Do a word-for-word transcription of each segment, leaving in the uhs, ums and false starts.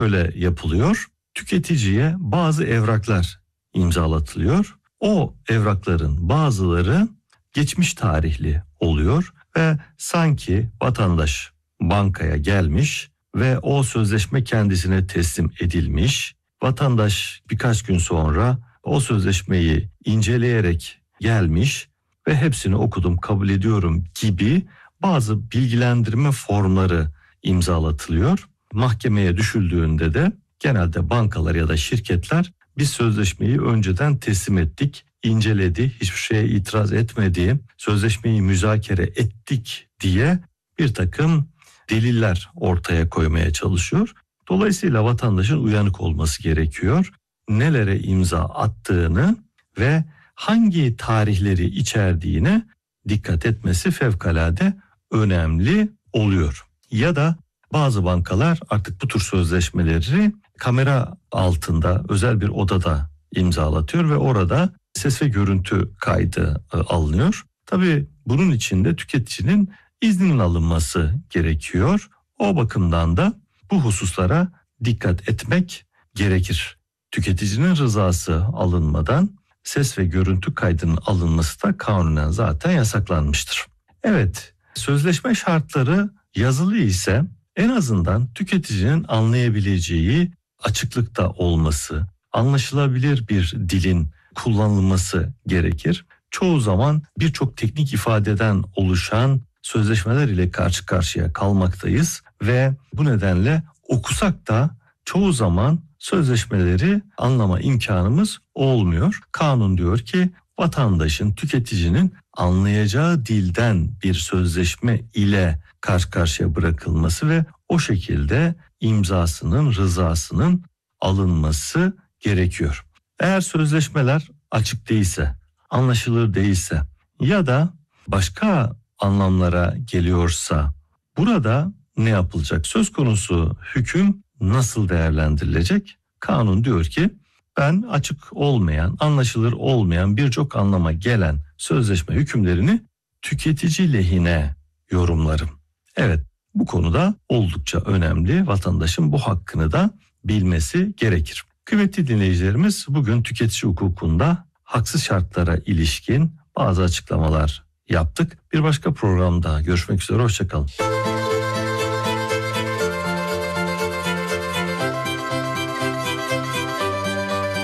Böyle yapılıyor. Tüketiciye bazı evraklar imzalatılıyor. O evrakların bazıları geçmiş tarihli oluyor ve sanki vatandaş bankaya gelmiş ve o sözleşme kendisine teslim edilmiş. Vatandaş birkaç gün sonra o sözleşmeyi inceleyerek gelmiş ve hepsini okudum, kabul ediyorum gibi bazı bilgilendirme formları imzalatılıyor. Mahkemeye düşüldüğünde de genelde bankalar ya da şirketler biz sözleşmeyi önceden teslim ettik, inceledi, hiçbir şeye itiraz etmedi, sözleşmeyi müzakere ettik diye bir takım deliller ortaya koymaya çalışıyor. Dolayısıyla vatandaşın uyanık olması gerekiyor. Nelere imza attığını ve hangi tarihleri içerdiğine dikkat etmesi fevkalade önemli oluyor. Ya da bazı bankalar artık bu tür sözleşmeleri kamera altında özel bir odada imzalatıyor ve orada ses ve görüntü kaydı alınıyor. Tabii bunun için de tüketicinin izninin alınması gerekiyor. O bakımdan da bu hususlara dikkat etmek gerekir. Tüketicinin rızası alınmadan ses ve görüntü kaydının alınması da kanunen zaten yasaklanmıştır. Evet, sözleşme şartları yazılı ise en azından tüketicinin anlayabileceği açıklıkta olması, anlaşılabilir bir dilin kullanılması gerekir. Çoğu zaman birçok teknik ifadeden oluşan sözleşmeler ile karşı karşıya kalmaktayız ve bu nedenle okusak da çoğu zaman sözleşmeleri anlama imkanımız olmuyor. Kanun diyor ki vatandaşın, tüketicinin anlayacağı dilden bir sözleşme ile karşı karşıya bırakılması ve o şekilde imzasının, rızasının alınması gerekiyor. Eğer sözleşmeler açık değilse, anlaşılır değilse ya da başka anlamlara geliyorsa burada ne yapılacak? Söz konusu hüküm nasıl değerlendirilecek? Kanun diyor ki ben açık olmayan, anlaşılır olmayan birçok anlama gelen sözleşme hükümlerini tüketici lehine yorumlarım. Evet, bu konuda oldukça önemli. Vatandaşın bu hakkını da bilmesi gerekir. Kıymetli dinleyicilerimiz, bugün tüketici hukukunda haksız şartlara ilişkin bazı açıklamalar yaptık. Bir başka programda görüşmek üzere, hoşçakalın.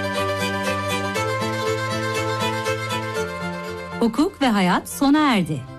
Hukuk ve hayat sona erdi.